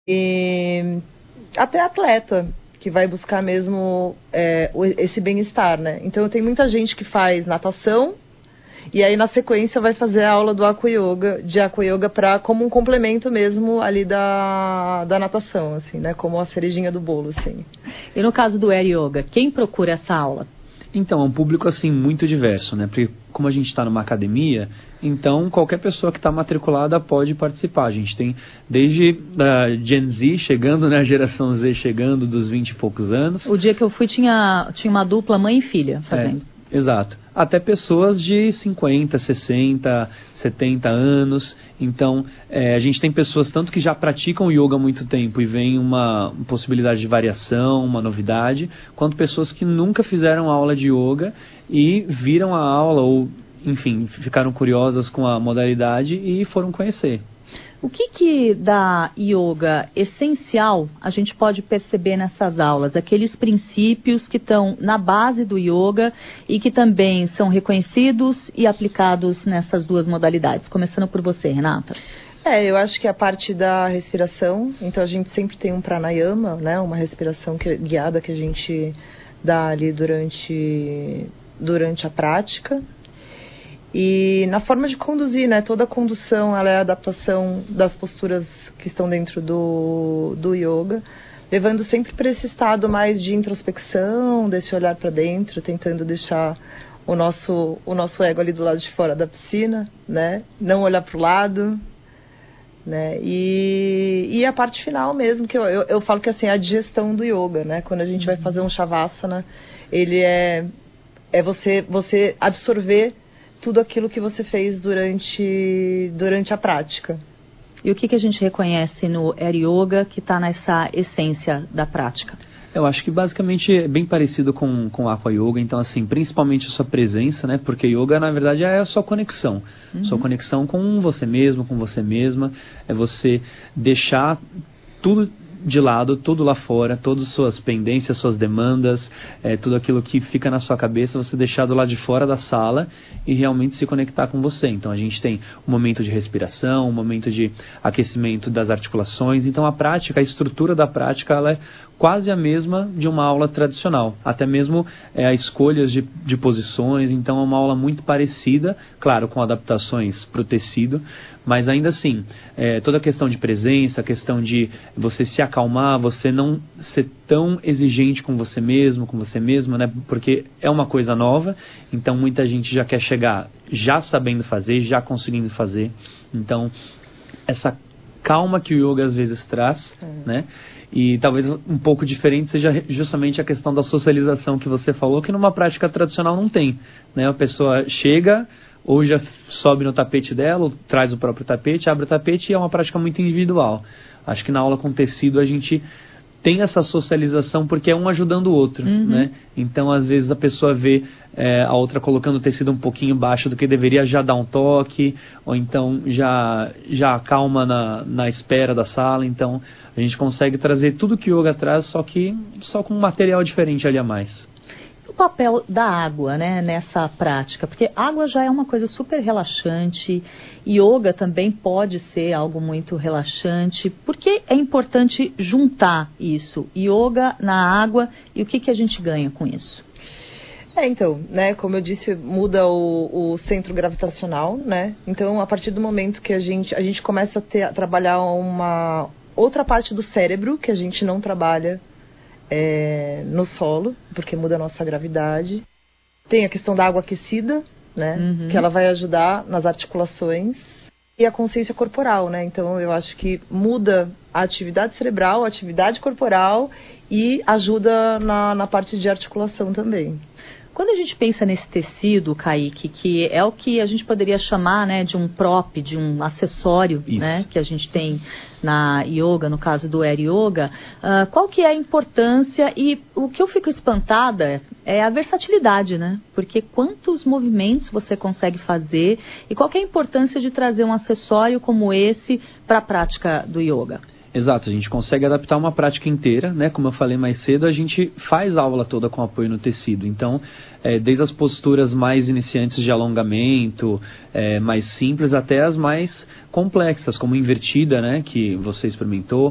E até atleta, que vai buscar mesmo esse bem-estar, né? Então tem muita gente que faz natação e aí na sequência vai fazer a aula do Aqua Yoga como um complemento mesmo ali da natação, assim, né? Como a cerejinha do bolo, assim. E no caso do Air Yoga, quem procura essa aula? Então, é um público assim muito diverso, né? Porque como a gente está numa academia, então qualquer pessoa que está matriculada pode participar. A gente tem desde a Gen Z chegando, né? A geração Z chegando dos 20 e poucos anos. O dia que eu fui tinha uma dupla mãe e filha fazendo. Exato. Até pessoas de 50, 60, 70 anos. Então, a gente tem pessoas tanto que já praticam yoga há muito tempo e vem uma possibilidade de variação, uma novidade, quanto pessoas que nunca fizeram aula de yoga e viram a aula ou, enfim, ficaram curiosas com a modalidade e foram conhecer. O que da yoga essencial a gente pode perceber nessas aulas? Aqueles princípios que estão na base do yoga e que também são reconhecidos e aplicados nessas duas modalidades. Começando por você, Renata. Eu acho que a parte da respiração, então a gente sempre tem um pranayama, né? Uma respiração guiada que a gente dá ali durante a prática. E na forma de conduzir, né? Toda a condução, ela é a adaptação das posturas que estão dentro do yoga, levando sempre para esse estado mais de introspecção, desse olhar para dentro, tentando deixar o nosso ego ali do lado de fora da piscina, né? Não olhar para o lado, né? E a parte final mesmo, que eu falo que assim, é a digestão do yoga, né? Quando a gente vai fazer um shavasana, ele é você absorver tudo aquilo que você fez durante a prática. E o que a gente reconhece no Air Yoga que está nessa essência da prática? Eu acho que basicamente é bem parecido com o Aqua Yoga, então assim, principalmente a sua presença, né? Porque Yoga na verdade é a sua conexão. Sua conexão com você mesmo, com você mesma, é você deixar tudo de lado, tudo lá fora, todas as suas pendências, suas demandas, tudo aquilo que fica na sua cabeça, você deixar do lado de fora da sala e realmente se conectar com você. Então a gente tem um momento de respiração, um momento de aquecimento das articulações. Então a prática, a estrutura da prática, ela é quase a mesma de uma aula tradicional. Até mesmo as escolhas de posições. Então é uma aula muito parecida, claro, com adaptações para o tecido, mas ainda assim, toda a questão de presença, a questão de você se acalmar, você não ser tão exigente com você mesmo, com você mesma, né? Porque é uma coisa nova, então muita gente já quer chegar já sabendo fazer, já conseguindo fazer. Então, essa calma que o yoga às vezes traz, né? E talvez um pouco diferente seja justamente a questão da socialização que você falou, que numa prática tradicional não tem, né? A pessoa chega ou já sobe no tapete dela, ou traz o próprio tapete, abre o tapete e é uma prática muito individual. Acho que na aula com tecido a gente tem essa socialização porque é um ajudando o outro, né? Então, às vezes, a pessoa vê a outra colocando o tecido um pouquinho baixo do que deveria, já dá um toque, ou então já acalma na espera da sala. Então, a gente consegue trazer tudo que o yoga traz, só com um material diferente ali a mais. O papel da água, né, nessa prática, porque água já é uma coisa super relaxante, yoga também pode ser algo muito relaxante. Por que é importante juntar isso, yoga na água, e o que a gente ganha com isso? Então, né, como eu disse, muda o centro gravitacional, né? Então, a partir do momento que a gente começa a trabalhar uma outra parte do cérebro que a gente não trabalha no solo, porque muda a nossa gravidade. Tem a questão da água aquecida, né? Que ela vai ajudar nas articulações. E a consciência corporal, né? Então, eu acho que muda a atividade cerebral, a atividade corporal e ajuda na parte de articulação também. Quando a gente pensa nesse tecido, Kaique, que é o que a gente poderia chamar, né, de um prop, de um acessório, né, que a gente tem na yoga, no caso do Air Yoga, qual que é a importância? E o que eu fico espantada é a versatilidade, né? Porque quantos movimentos você consegue fazer e qual que é a importância de trazer um acessório como esse para a prática do yoga? Exato, a gente consegue adaptar uma prática inteira, né? Como eu falei mais cedo, a gente faz a aula toda com apoio no tecido. Então, desde as posturas mais iniciantes de alongamento, mais simples, até as mais complexas, como invertida, né? Que você experimentou,